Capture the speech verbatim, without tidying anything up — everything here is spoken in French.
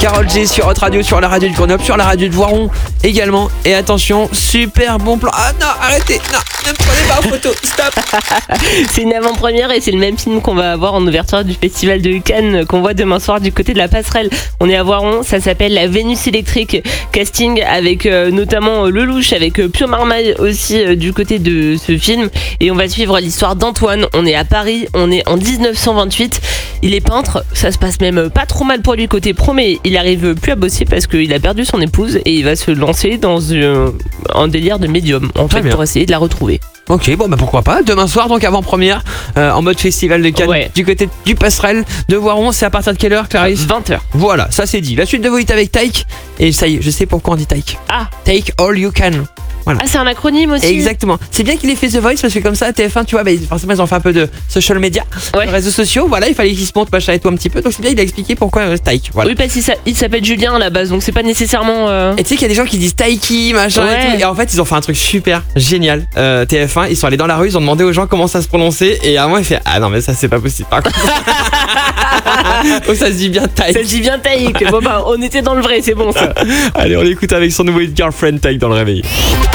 Karol G sur Hot Radio, sur la radio de Grenoble, sur la radio de Voiron également. Et attention, super bon plan. Ah non, arrêtez, non, ne me prenez pas en photo, stop. C'est une avant-première et c'est le même film qu'on va avoir en ouverture du festival de Cannes qu'on voit demain soir du côté de la passerelle. On est à Voiron, ça s'appelle La Vénus électrique. Casting avec euh, notamment euh, Lelouch, avec euh, Pio Marmaille aussi euh, du côté de ce film. Et on va suivre l'histoire d'Antoine. On est à Paris, on est en dix-neuf cent vingt-huit. Il est peintre, ça se passe même pas trop mal pour lui côté pro, mais il arrive plus à bosser parce qu'il a perdu son épouse et il va se lancer dans euh, un délire de médium en Très fait bien. pour essayer de la retrouver. Ok, bon bah pourquoi pas. Demain soir, donc avant-première, euh, en mode festival de Cannes, Ouais. du côté du passerelle de Voiron. C'est à partir de quelle heure, Clarisse? vingt heures. Voilà, ça c'est dit. La suite de Voit avec Taïk. Et ça y est, je sais pourquoi on dit Taïk. Ah, Take all you can. Voilà. ah c'est un acronyme aussi. Exactement. C'est bien qu'il ait fait The Voice parce que comme ça, T F un, tu vois, bah, forcément, ils ont fait un peu de social media, Ouais. de réseaux sociaux. Voilà, il fallait qu'ils se montrent machin et tout un petit peu. Donc c'est bien, il a expliqué pourquoi euh, Taïk. Voilà. Oui, parce qu'il s'a- il s'appelle Julien à la base, donc c'est pas nécessairement. euh, Et tu sais qu'il y a des gens qui disent Taiki, machin et Ouais. tout. Et en fait, ils ont fait un trutruc super génial. Euh, T F un, ils sont allés dans la rue, ils ont demandé aux gens comment ça se prononçait. Et à un moment, il fait ah non, mais ça, c'est pas possible. Par contre. Donc ça se dit bien Taïk. Ça se dit bien Taïk. Bon bah, on était dans le vrai, c'est bon ça. Allez, on l'écoute avec son nouveau hit Girlfriend Taïk dans le réveil.